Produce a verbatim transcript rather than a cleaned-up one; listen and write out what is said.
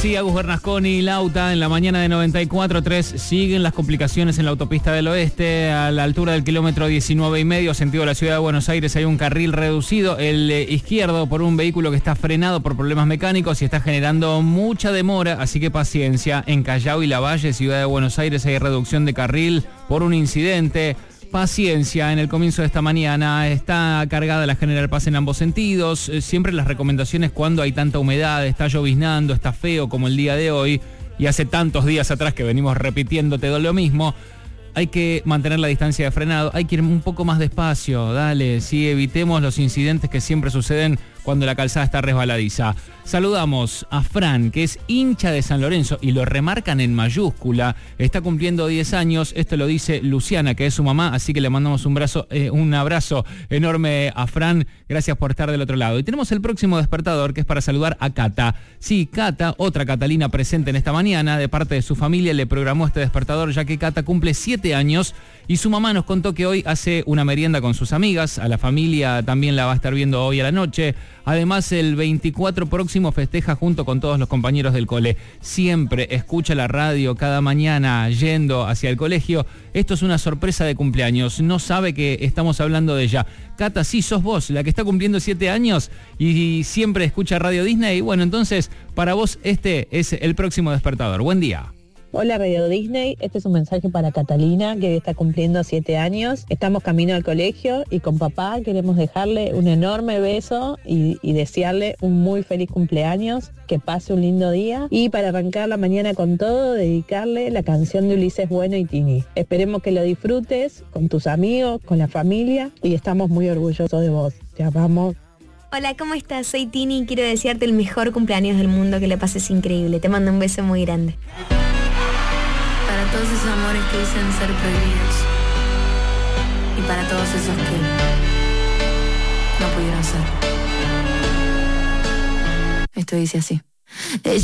Sí, Agus Bernasconi y Lauta en la mañana de noventa y cuatro punto tres. Siguen las complicaciones en la autopista del oeste. A la altura del kilómetro diecinueve y medio, sentido de la ciudad de Buenos Aires, hay un carril reducido, el eh, izquierdo, por un vehículo que está frenado por problemas mecánicos y está generando mucha demora, así que paciencia. En Callao y Lavalle, ciudad de Buenos Aires, hay reducción de carril por un incidente. Paciencia en el comienzo de esta mañana. Está cargada la General Paz en ambos sentidos. Siempre las recomendaciones cuando hay tanta humedad, está lloviznando, está feo como el día de hoy, y hace tantos días atrás que venimos repitiéndote lo mismo. Hay que mantener la distancia de frenado, hay que ir un poco más despacio, dale, sí, evitemos los incidentes que siempre suceden cuando la calzada está resbaladiza. Saludamos a Fran, que es hincha de San Lorenzo, y lo remarcan en mayúscula. Está cumpliendo diez años, esto lo dice Luciana, que es su mamá, así que le mandamos un, brazo, eh, un abrazo enorme a Fran. Gracias por estar del otro lado. Y tenemos el próximo despertador, que es para saludar a Cata. Sí, Cata, otra Catalina presente en esta mañana, de parte de su familia, le programó este despertador, ya que Cata cumple siete años, y su mamá nos contó que hoy hace una merienda con sus amigas. A la familia también la va a estar viendo hoy a la noche. Además, el veinticuatro próximo festeja junto con todos los compañeros del cole. Siempre escucha la radio cada mañana yendo hacia el colegio. Esto es una sorpresa de cumpleaños. No sabe que estamos hablando de ella. Cata, sí, sos vos, la que está cumpliendo siete años y siempre escucha Radio Disney. Bueno, entonces, para vos este es el próximo despertador. Buen día. Hola Radio Disney, este es un mensaje para Catalina, que está cumpliendo siete años. Estamos camino al colegio y con papá queremos dejarle un enorme beso y, y desearle un muy feliz cumpleaños, que pase un lindo día. Y para arrancar la mañana con todo, dedicarle la canción de Ulises Bueno y Tini. Esperemos que lo disfrutes con tus amigos, con la familia, y estamos muy orgullosos de vos. Te amamos. Hola, ¿cómo estás? Soy Tini y quiero desearte el mejor cumpleaños del mundo, que le pases increíble. Te mando un beso muy grande. Para todos esos amores que dicen ser prohibidos, y para todos esos que no pudieron ser. Esto dice así. Ella